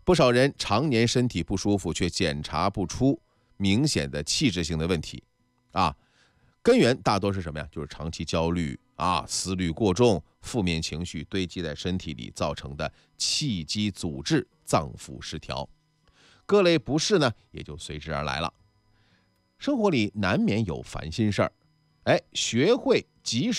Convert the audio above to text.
不少人常年身体不舒服，却检查不出明显的器质性的问题啊。根源大多是什么呀？就是长期焦虑啊，思虑过重，负面情绪堆积在身体里造成的气机阻滞、脏腑失调，各类不适呢也就随之而来了。生活里难免有烦心事儿，学会及时